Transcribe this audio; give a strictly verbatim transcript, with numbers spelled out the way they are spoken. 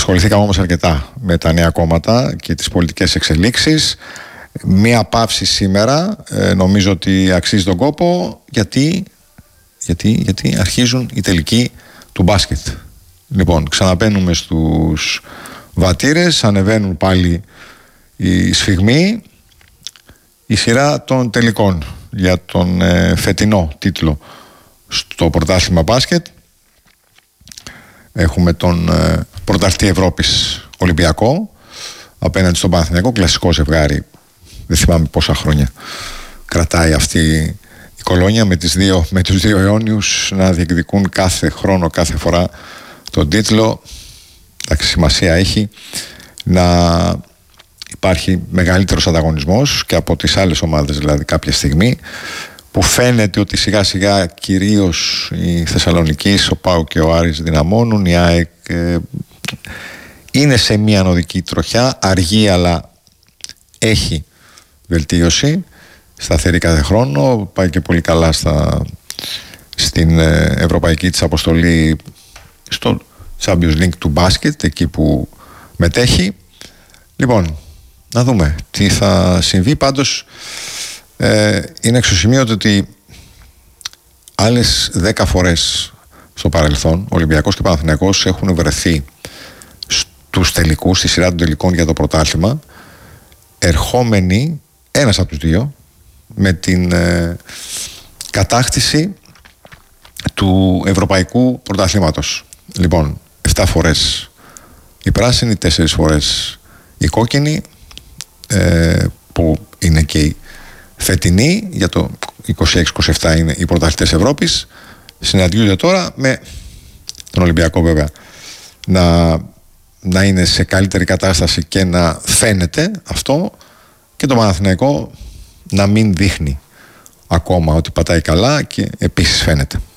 Ασχοληθήκαμε όμως αρκετά με τα νέα κόμματα και τις πολιτικές εξελίξεις. Μία παύση σήμερα ε, νομίζω ότι αξίζει τον κόπο, γιατί, γιατί, γιατί αρχίζουν οι τελικοί του μπάσκετ. Λοιπόν, ξαναμπαίνουμε στους βατήρες, ανεβαίνουν πάλι οι σφιγμοί, η σειρά των τελικών για τον ε, φετινό τίτλο στο πρωτάθλημα μπάσκετ. Έχουμε τον ε, πρωταθλητή Ευρώπης Ολυμπιακό απέναντι στον Παναθηναϊκό, κλασικό ζευγάρι. Δεν θυμάμαι πόσα χρόνια κρατάει αυτή η κολόνια με, τις δύο, με τους δύο αιώνιους να διεκδικούν κάθε χρόνο, κάθε φορά τον τίτλο. Εντάξει, σημασία έχει να υπάρχει μεγαλύτερος ανταγωνισμός και από τις άλλες ομάδες, δηλαδή κάποια στιγμή που φαίνεται ότι σιγά σιγά κυρίως η Θεσσαλονίκη, ο ΠΑΟΚ και ο Άρης δυναμώνουν. Η ΑΕΚ ε, είναι σε μια ανωδική τροχιά, αργή αλλά έχει βελτίωση, σταθερή κάθε χρόνο, πάει και πολύ καλά στα, στην ε, ευρωπαϊκή της αποστολή στο Champions League του μπάσκετ, εκεί που μετέχει. Λοιπόν, να δούμε τι θα συμβεί. Πάντως ε, είναι εξωσημείωτο ότι άλλες δέκα φορές στο παρελθόν ο Ολυμπιακός και ο Παναθηναϊκός έχουν βρεθεί στους τελικούς, στη σειρά των τελικών για το πρωτάθλημα, ερχόμενοι ένας από τους δύο με την ε, κατάκτηση του ευρωπαϊκού πρωταθλήματος. Λοιπόν, επτά φορές η πράσινη, τέσσερις φορές η κόκκινη, ε, που είναι και η φετινή, για το είκοσι έξι είκοσι επτά είναι οι πρωταθλητές Ευρώπης. Συναντιούνται τώρα με τον Ολυμπιακό βέβαια να, να είναι σε καλύτερη κατάσταση και να φαίνεται αυτό, και το Παναθηναϊκό να μην δείχνει ακόμα ότι πατάει καλά και επίσης φαίνεται.